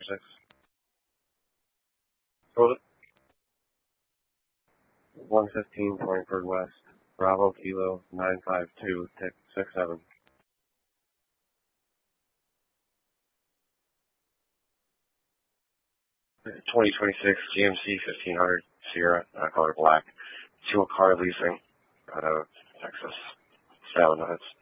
6. Hold it. 115 Frankfurt West. Bravo Kilo 952 tick 67. 2026 GMC 1500 Sierra, color black. Two car leasing out of Texas. 7 minutes.